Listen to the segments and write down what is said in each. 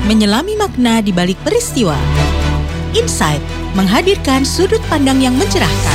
menyelami makna di balik peristiwa. Insight menghadirkan sudut pandang yang mencerahkan.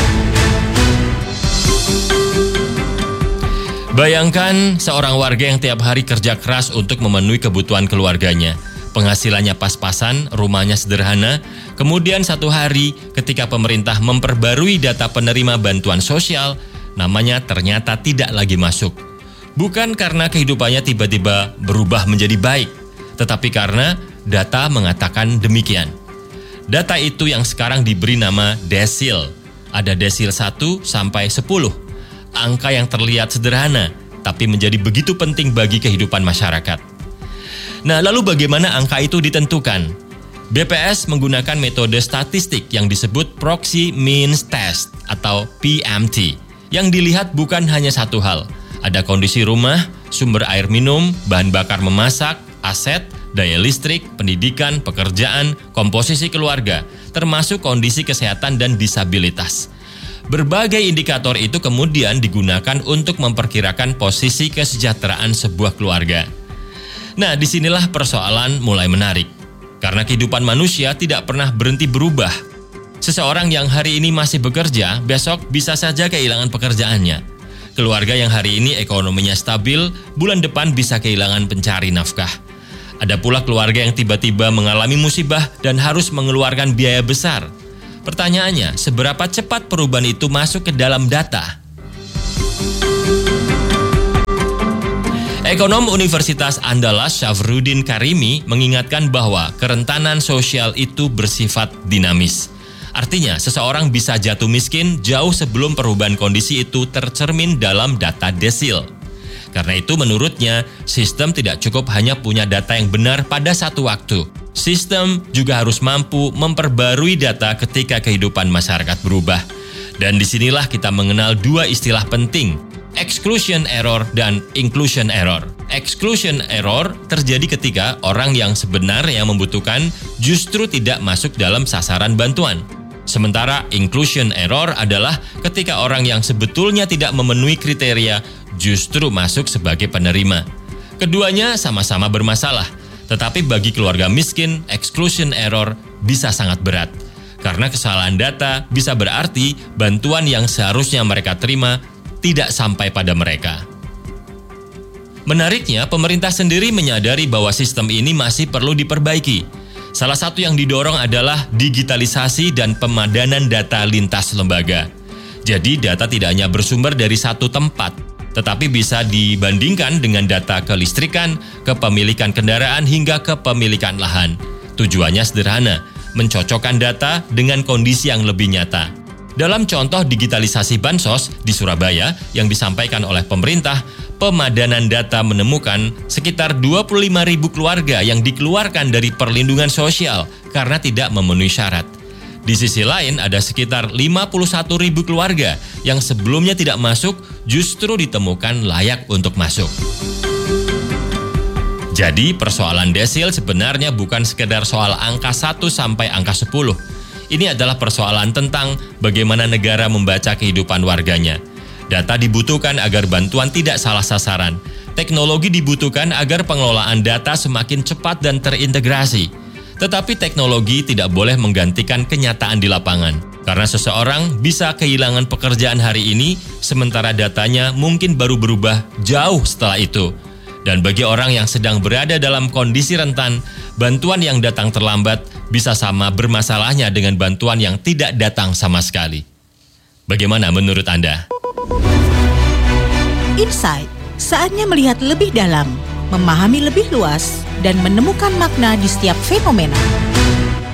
Bayangkan seorang warga yang tiap hari kerja keras untuk memenuhi kebutuhan keluarganya. Penghasilannya pas-pasan, rumahnya sederhana. Kemudian satu hari ketika pemerintah memperbarui data penerima bantuan sosial, namanya ternyata tidak lagi masuk. Bukan karena kehidupannya tiba-tiba berubah menjadi baik, tetapi karena data mengatakan demikian. Data itu yang sekarang diberi nama desil. Ada desil 1 sampai 10. Angka yang terlihat sederhana, tapi menjadi begitu penting bagi kehidupan masyarakat. Nah, lalu bagaimana angka itu ditentukan? BPS menggunakan metode statistik yang disebut Proxy Means Test atau PMT. Yang dilihat bukan hanya satu hal. Ada kondisi rumah, sumber air minum, bahan bakar memasak, aset, daya listrik, pendidikan, pekerjaan, komposisi keluarga, termasuk kondisi kesehatan dan disabilitas. Berbagai indikator itu kemudian digunakan untuk memperkirakan posisi kesejahteraan sebuah keluarga. Nah, disinilah persoalan mulai menarik. Karena kehidupan manusia tidak pernah berhenti berubah. Seseorang yang hari ini masih bekerja, besok bisa saja kehilangan pekerjaannya. Keluarga yang hari ini ekonominya stabil, bulan depan bisa kehilangan pencari nafkah. Ada pula keluarga yang tiba-tiba mengalami musibah dan harus mengeluarkan biaya besar. Pertanyaannya, seberapa cepat perubahan itu masuk ke dalam data? Ekonom Universitas Andalas Syafruddin Karimi mengingatkan bahwa kerentanan sosial itu bersifat dinamis. Artinya, seseorang bisa jatuh miskin jauh sebelum perubahan kondisi itu tercermin dalam data desil. Karena itu menurutnya, sistem tidak cukup hanya punya data yang benar pada satu waktu. Sistem juga harus mampu memperbarui data ketika kehidupan masyarakat berubah. Dan disinilah kita mengenal dua istilah penting, exclusion error dan inclusion error. Exclusion error terjadi ketika orang yang sebenarnya membutuhkan justru tidak masuk dalam sasaran bantuan. Sementara inclusion error adalah ketika orang yang sebetulnya tidak memenuhi kriteria justru masuk sebagai penerima. Keduanya sama-sama bermasalah, tetapi bagi keluarga miskin, exclusion error bisa sangat berat. Karena kesalahan data bisa berarti bantuan yang seharusnya mereka terima tidak sampai pada mereka. Menariknya, pemerintah sendiri menyadari bahwa sistem ini masih perlu diperbaiki. Salah satu yang didorong adalah digitalisasi dan pemadanan data lintas lembaga. Jadi data tidak hanya bersumber dari satu tempat, tetapi bisa dibandingkan dengan data kelistrikan, kepemilikan kendaraan hingga kepemilikan lahan. Tujuannya sederhana, mencocokkan data dengan kondisi yang lebih nyata. Dalam contoh digitalisasi Bansos di Surabaya yang disampaikan oleh pemerintah, pemadanan data menemukan sekitar 25.000 keluarga yang dikeluarkan dari perlindungan sosial karena tidak memenuhi syarat. Di sisi lain ada sekitar 51.000 keluarga yang sebelumnya tidak masuk justru ditemukan layak untuk masuk. Jadi persoalan desil sebenarnya bukan sekedar soal angka 1 sampai angka 10. Ini adalah persoalan tentang bagaimana negara membaca kehidupan warganya. Data dibutuhkan agar bantuan tidak salah sasaran. Teknologi dibutuhkan agar pengelolaan data semakin cepat dan terintegrasi. Tetapi teknologi tidak boleh menggantikan kenyataan di lapangan. Karena seseorang bisa kehilangan pekerjaan hari ini, sementara datanya mungkin baru berubah jauh setelah itu. Dan bagi orang yang sedang berada dalam kondisi rentan, bantuan yang datang terlambat bisa sama bermasalahnya dengan bantuan yang tidak datang sama sekali. Bagaimana menurut Anda? Insight, saatnya melihat lebih dalam, memahami lebih luas, dan menemukan makna di setiap fenomena.